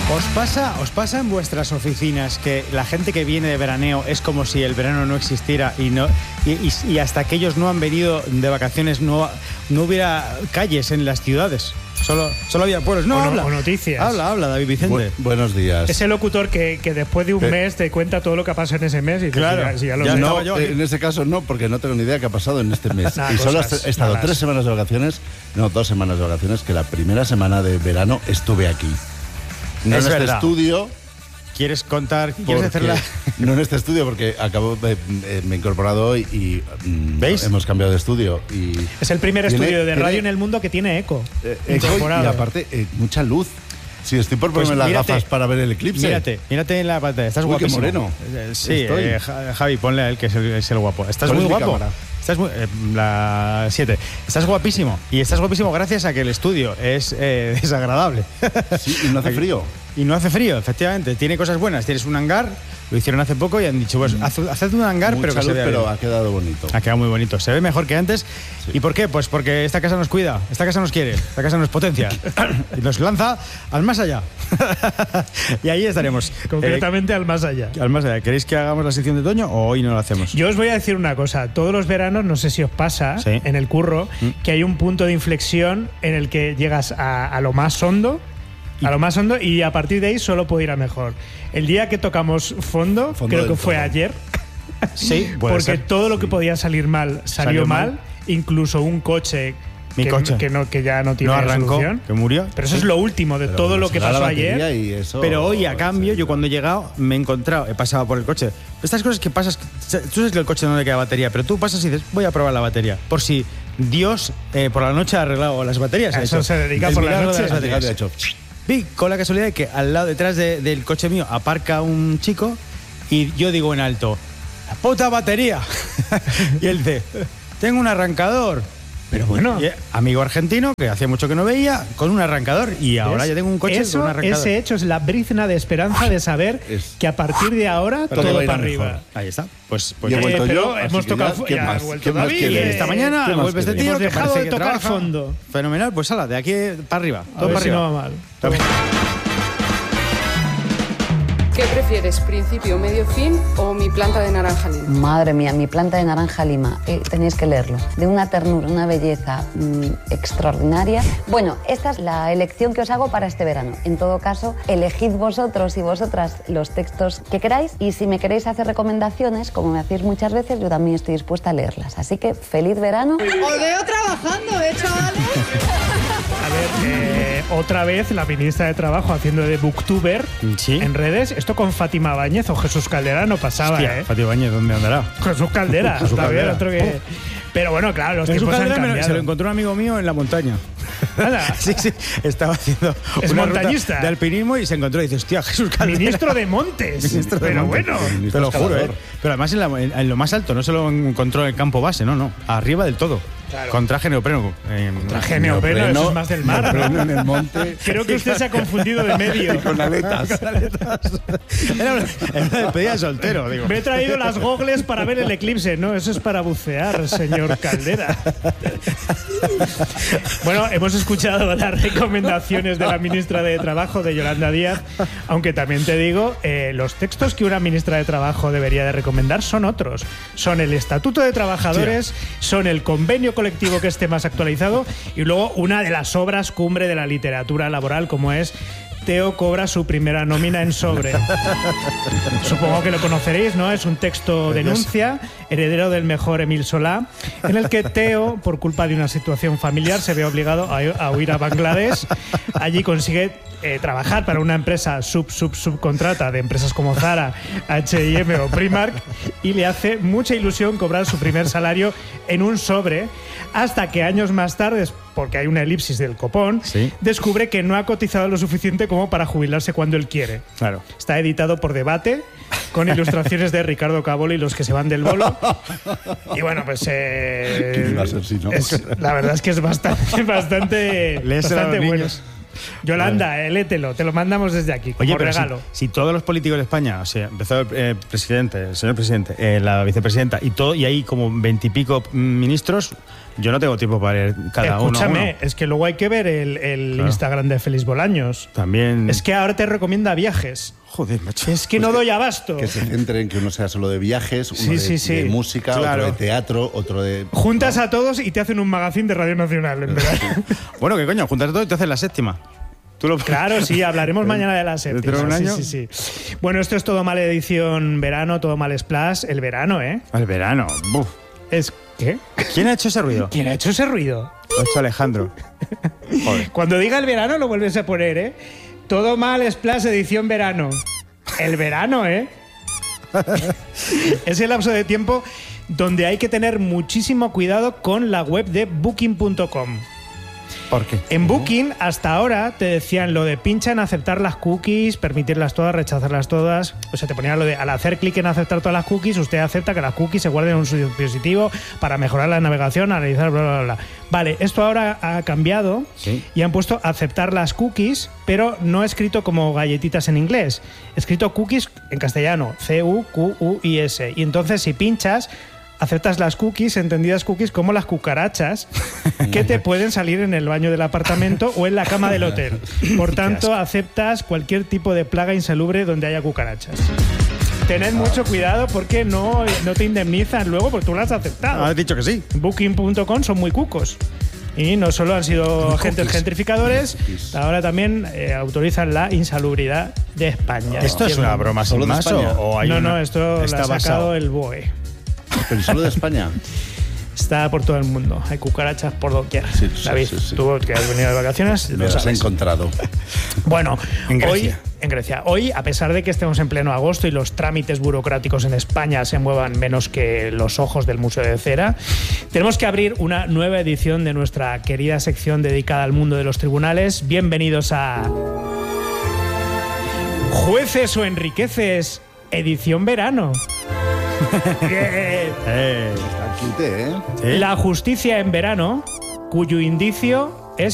¿Os pasa en vuestras oficinas que la gente que viene de veraneo es como si el verano no existiera y hasta que ellos no han venido de vacaciones no hubiera calles en las ciudades? Solo había pueblos. O noticias. Habla, David Vicente. Buenos días. Ese locutor que después de un mes te cuenta todo lo que ha pasado en ese mes. Y claro, ya no, en ese caso no, porque no tengo ni idea qué ha pasado en este mes. Y solo he estado 3 semanas de vacaciones, 2 semanas de vacaciones, que la primera semana de verano estuve aquí. No es en este verdad. estudio. ¿Quieres contar? ¿Quieres hacerla? No en este estudio, porque me he incorporado hoy y ¿veis? Hemos cambiado de estudio. Es el primer estudio de radio en el mundo que tiene eco. Y aparte, mucha luz. Sí, estoy por ponerme las gafas para ver el eclipse. Mírate en la pantalla. Estás guapísimo. Qué moreno. Sí, Javi, ponle a él que es el guapo. Estás muy guapo. Estás la 7. Estás guapísimo. Y estás guapísimo gracias a que el estudio es desagradable. Sí, y no hace frío. Y no hace frío, efectivamente. Tiene cosas buenas. Tienes un hangar, lo hicieron hace poco y han dicho, pues haced un hangar, mucha pero que luz, se vea pero bien. ha quedado bonito. Ha quedado muy bonito. Se ve mejor que antes. Sí. ¿Y por qué? Pues porque esta casa nos cuida, esta casa nos quiere, esta casa nos potencia y nos lanza al más allá. Y ahí estaremos. Concretamente al más allá. Al más allá. ¿Queréis que hagamos la sección de otoño o hoy no lo hacemos? Yo os voy a decir una cosa. Todos los veranos, no sé si os pasa, en el curro, que hay un punto de inflexión en el que llegas a lo más hondo. Y a partir de ahí solo puede ir a mejor. El día que tocamos fondo creo que fue ayer. Sí, porque ser. Todo lo que podía salir mal salió mal. Incluso un coche que ya no tiene solución. Que murió. Pero eso es lo último de todo lo que pasó ayer. Pero hoy, a cambio, yo cuando he llegado me he encontrado, he pasado por el coche. Estas cosas que pasas, tú sabes que el coche no le queda batería, pero tú pasas y dices, voy a probar la batería. Por si Dios por la noche ha arreglado las baterías. A eso se dedica por la noche. Vi con la casualidad de que al lado, detrás del coche mío, aparca un chico y yo digo en alto, ¡la puta batería! Y él dice, tengo un arrancador. Pero bueno, amigo argentino que hacía mucho que no veía, con un arrancador. Y ahora ya tengo un coche con un arrancador. Ese hecho es la brizna de esperanza de saber que a partir de ahora todo para arriba. Mejor. Ahí está. Pues pero hemos tocado. ¿Qué más? Esta mañana vuelve este tío. Hemos dejado de tocar trabaja. fondo. Fenomenal, pues ala, de aquí para arriba. Todo para arriba. No va mal. ¿Qué prefieres, principio, medio, fin o mi planta de naranja lima? Madre mía, mi planta de naranja lima, tenéis que leerlo. De una ternura, una belleza extraordinaria. Bueno, esta es la elección que os hago para este verano. En todo caso, elegid vosotros y vosotras los textos que queráis y si me queréis hacer recomendaciones, como me hacéis muchas veces, yo también estoy dispuesta a leerlas. Así que, feliz verano. Os veo trabajando, chavales? A ver, otra vez la ministra de Trabajo haciendo de booktuber en redes. Esto con Fátima Báñez o Jesús Caldera no pasaba. Hostia, Fátima Báñez, ¿dónde andará? Jesús Caldera. Jesús Caldera. Otro que... Pero bueno, claro, los Jesús tiempos han cambiado. Se lo encontró un amigo mío en la montaña. Sí, estaba haciendo una montañista ruta de alpinismo y se encontró y dice, hostia, Jesús Caldera. Ministro de Montes. Pero bueno. Te lo juro, Pero además en lo más alto, no se lo encontró en el campo base, no. Arriba del todo. Claro. Con traje neopreno. Traje neopreno, eso es más del mar. ¿No? En el monte. Creo que usted se ha confundido de medio. Y con aletas. Era una despedida de soltero, digo. Me he traído las gogles para ver el eclipse. No, eso es para bucear, señor Caldera. Bueno, hemos escuchado las recomendaciones de la ministra de Trabajo, de Yolanda Díaz, aunque también te digo, los textos que una ministra de Trabajo debería de recomendar son otros. Son el Estatuto de Trabajadores, son el convenio colectivo que esté más actualizado y luego una de las obras cumbre de la literatura laboral como es Teo cobra su primera nómina en sobre. Supongo que lo conoceréis, ¿no? Es un texto denuncia, heredero del mejor Émile Zola, en el que Teo, por culpa de una situación familiar, se ve obligado a huir a Bangladesh. Allí consigue trabajar para una empresa subcontrata de empresas como Zara, H&M o Primark y le hace mucha ilusión cobrar su primer salario en un sobre hasta que años más tarde, porque hay una elipsis del copón, descubre que no ha cotizado lo suficiente como para jubilarse cuando él quiere. Claro. Está editado por Debate, con ilustraciones de Ricardo Cabolo y los que se van del bolo. Y bueno, pues ¿quién iba a ser si no? La verdad es que es bastante bueno. Yolanda, léetelo, te lo mandamos desde aquí como regalo. Si todos los políticos de España, o sea, empezó el presidente, el señor presidente, la vicepresidenta y hay como 20 y pico ministros, Yo no tengo tiempo para leer cada uno. Escúchame, es que luego hay que ver el Instagram de Félix Bolaños. También. Es que ahora te recomienda viajes. Joder, macho. Es que no doy abasto. Que se centre en que uno sea solo de viajes, uno de música, claro. otro de teatro, otro de... Juntas a todos y te hacen un magazine de Radio Nacional, en verdad. Bueno, ¿qué coño? Juntas a todos y te hacen la séptima. Claro, sí, hablaremos mañana de la séptima. ¿Dentro de un año? Sí. Bueno, esto es Todo Mal edición verano, Todo Mal Splash. El verano, ¿eh? El verano. Buf. ¿Qué? ¿Quién ha hecho ese ruido? ¿Quién ha hecho ese ruido? Lo ha hecho Alejandro. Joder. Cuando diga el verano lo vuelves a poner, ¿eh? Todo Mal Splash edición verano. El verano, ¿eh? Es el lapso de tiempo donde hay que tener muchísimo cuidado con la web de Booking.com. ¿Por qué? En Booking, hasta ahora, te decían lo de pincha en aceptar las cookies, permitirlas todas, rechazarlas todas. O sea, te ponían lo de, al hacer clic en aceptar todas las cookies, usted acepta que las cookies se guarden en un dispositivo para mejorar la navegación, analizar, bla, bla, bla. Vale, esto ahora ha cambiado y han puesto aceptar las cookies, pero no escrito como galletitas en inglés. Escrito cookies en castellano, C-U-Q-U-I-S. Y entonces, si pinchas, aceptas las cookies, entendidas cookies como las cucarachas que te pueden salir en el baño del apartamento o en la cama del hotel. Por tanto, aceptas cualquier tipo de plaga insalubre donde haya cucarachas. Tened mucho cuidado porque no te indemnizan luego porque tú lo has aceptado. Has dicho que sí. Booking.com son muy cucos. Y no solo han sido agentes gentrificadores, ahora también autorizan la insalubridad de España. ¿Esto es una broma sin más o hay No, esto lo ha sacado el BOE. ¿Pero solo de España? Está por todo el mundo. Hay cucarachas por doquier. Sí, David, sí. tú que has venido de vacaciones, Me las he encontrado. Bueno, en Grecia. Hoy, a pesar de que estemos en pleno agosto y los trámites burocráticos en España se muevan menos que los ojos del Museo de Cera, tenemos que abrir una nueva edición de nuestra querida sección dedicada al mundo de los tribunales. Bienvenidos a Jueces o Enriqueces, edición verano. Está quite, ¿eh? La justicia en verano, cuyo indicio